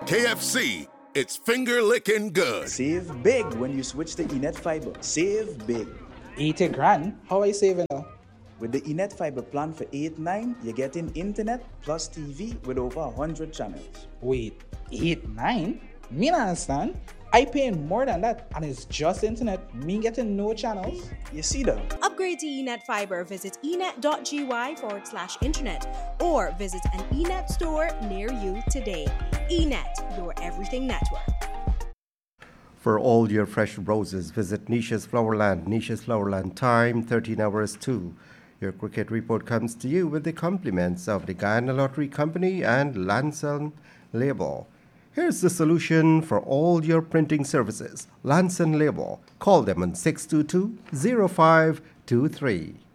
KFC, it's finger-licking good. Save big when you switch to eNet Fiber. Save big. 80 grand? How I saving now? With the eNet Fiber plan for 8-9, you're getting internet plus TV with over 100 channels. Wait, 8-9? Me not understand. I paying more than that and it's just internet. Me getting no channels. You see that? Upgrade to eNet Fiber. Visit enet.gy/internet or visit an eNet store near you today. eNet, your everything network. For all your fresh roses, visit Nisha's Flowerland. Nisha's Flowerland time, 13 hours 2. Your cricket report comes to you with the compliments of the Guyana Lottery Company and Lanson Label. Here's the solution for all your printing services. Lanson Label. Call them on 622-0523.